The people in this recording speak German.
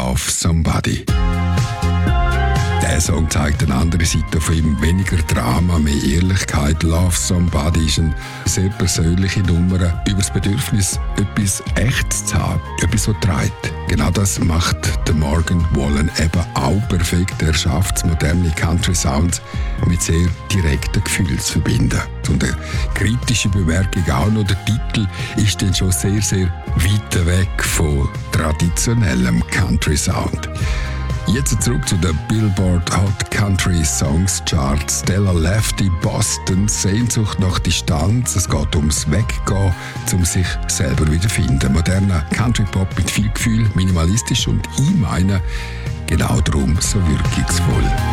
Love Somebody. Der Song zeigt eine andere Seite von ihm. Weniger Drama, mehr Ehrlichkeit. Love Somebody ist eine sehr persönliche Nummer über das Bedürfnis, etwas Echtes zu haben, etwas, was trägt. Genau das macht der Morgan Wallen eben auch perfekt. Er schafft es, moderne Country Sounds mit sehr direkten Gefühlen zu verbinden. Und eine kritische Bemerkung auch noch, der Titel ist dann schon sehr, sehr weit weg von traditionellem Country Sound. Jetzt zurück zu den Billboard Hot Country Songs Charts. Stella Lefty, Boston, Sehnsucht nach Distanz. Es geht ums Weggehen, um sich selber wiederfinden. Moderner Country Pop mit viel Gefühl, minimalistisch und ich meine, genau darum so wirkungsvoll.